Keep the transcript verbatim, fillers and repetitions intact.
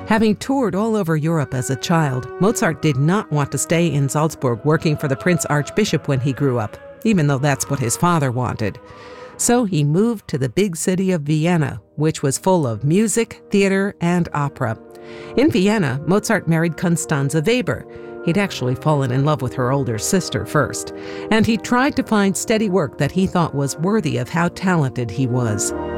Having toured all over Europe as a child, Mozart did not want to stay in Salzburg working for the Prince Archbishop when he grew up, even though that's what his father wanted. So he moved to the big city of Vienna, which was full of music, theater, and opera. In Vienna, Mozart married Constanze Weber. He'd actually fallen in love with her older sister first, and he tried to find steady work that he thought was worthy of how talented he was.